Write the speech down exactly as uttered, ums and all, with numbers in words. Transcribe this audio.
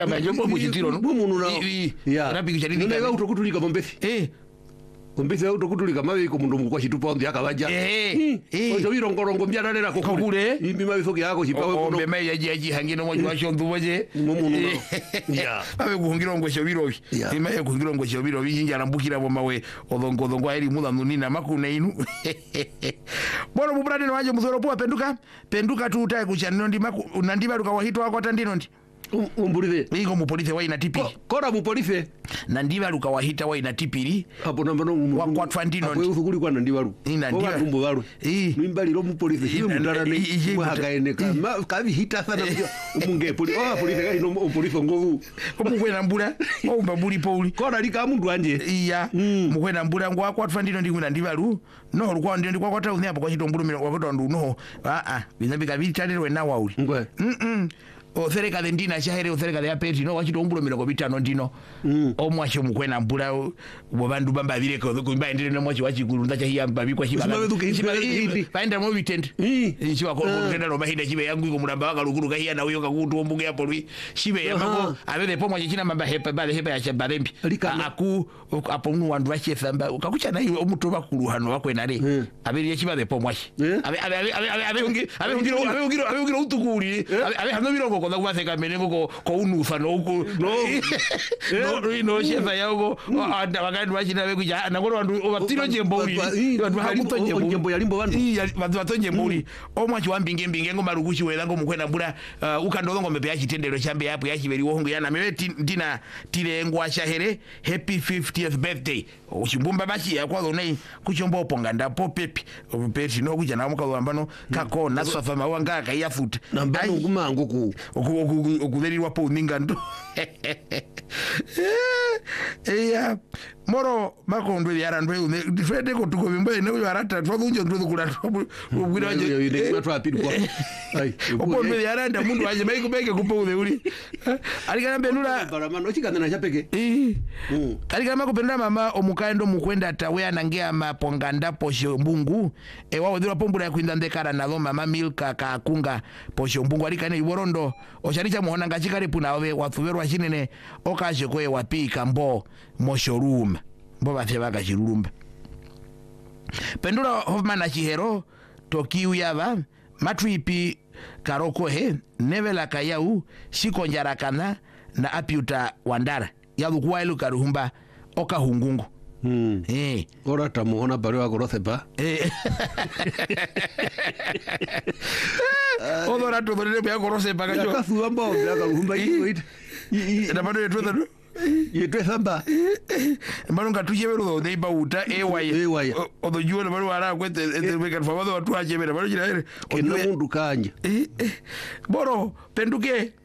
Abajopo muchitiro no. Mumu na. Ya. Rapi kuchalini. Nega utokutulika Mombesi. Eh. Mombesi utokutulika mawe ko mundu mukwa chitupa ndi akabaja. Eh. Eh. Ojo birongorongo mbyadalera ko kule. Imbi mawe soki yako chipawe kuno. Ombe mai yaji yaji hangino mwa washo nduboje. Mumu no. Ya. Mawe kuhungiro ngosho biro. Imaye kuhungiro ngosho biro bijinja lambukira bo mawe odongo dongo eri mudha nunina makune inu. Bora mubrade no waje muzoro poa penduka. Penduka tu utaye kuchanino ndi maku nandiba luka wahito wako tandino ndi. Umburize ingo mu police wa ina tipiri kora mu police na ndibaluka wahita wa ina tipiri hapo namba no wa kwa twandino ndi ukuli kwa ndibalu ina ndibalu tumbo balu nimbali lo mu police hiyo mundara ne mwahagaeneka kabi hita sana mjo umunge police oh police kai no police ngovu omukwena mbula o mbabuli poli kora lika mundu anje iya mukwena mbula ngwa kwa twandino ndi kwina ndibalu no lukwa ndi kwa kwa tauni hapo kwa chitombulu wa kutondu no a a bizambika bitalero na wauli ngwe mm o sereka de ndina shahere o sereka de apeti no wachito umbulo miloko bitano ndino mm. o mwacho mukwena mbula bo bandu bamba bile ko kumba ndire no mwacho wachikulu ndacha hiya mbabi kwa shiba baenda mo weekend eh chiwa ko ngenda no mahinde chibe yangu iko mulamba waka lukuru kahiya na uyoka kutu ombuge hapo lwi shibe ya mako abele po mwacho china mamba hepa bale hepa ya chabalembi aku apo nu wandu wache thamba ukakucha na hiyo omuto bakuluhano wakwena re abele ya chiba de po mwachi abe abe abe abe ungi abe ungi abe ungi abe ungi utukuri abe hano biro ko kwa theka menengo ko ko unufa no ku no no no shefa yako anda wakati wachina wekuja na ngoro wandu obatiro jembo uli wandu hamuto jembo jembo yalimbo wandu wandu watonjembo uli omwachi wambinge mbinge ngo marugushi welango mukwena mbula ukandolongo mepe yachitendero chambe yapo yachibeli wohungu yana mewe ndina tilengwa shahere happy fiftieth birthday oshimbumba bachi yakwa zonai kuchomba oponganda po pepi pepi no kuja na mukawambano kako naswafa mawanga kayafuta nambano kumango ku okuverirwa po ningando eya moro makondo yarandwe une difede ko tuko bimba ine uyo arata twa unjo ndo kula ubwira waje ine matwa apiri kwa ai opo ndo yaranda mundu waje mai kubeke kupo ule uli alikana benula baramano chikana na chapeke eh alikana makopenda mama omukaendo mukwenda tawe na ngea maponganda posho mbungu e wawo dira pombula ya kuinda ndekara na loma mama milka ka kunga posho mbungu alikana iborondo osharicha muhona ngachikare puna we wathuverwa shinene okaje kwe wapika mbo moshorum mbo bathe bakashirumba pendura hofmana chihero tokiu yaba matwipi karoko he nevela kayau shikonjarakana na apiuta wandara yalukuwa ilu karuhumba oka hungungu mm. eh ora tamuhona bari wa gorothepa eh odora to bari ya gorothepa kajo kafuwa mbo ya karuhumba ito na bado yetu ndo yetwe samba mbano katujebero deiba uta ewaye ewaye odojuo baro wara kwete weka fawado watu ajebera baro jira ere kendo mundu kanje boro penduke